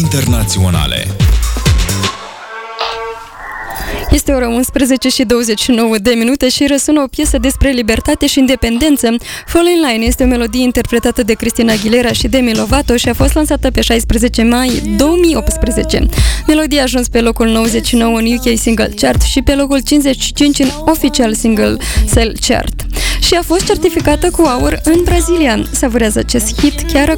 internaționale. Este ora 11 și 29 de minute și răsună o piesă despre libertate și independență. Fall in Line este o melodie interpretată de Christina Aguilera și Demi Lovato și a fost lansată pe 16 mai 2018. Melodia a ajuns pe locul 99 în UK Single Chart și pe locul 55 în Official Single Sale Chart. Și a fost certificată cu aur în Brazilia. Savurează acest hit chiar acum.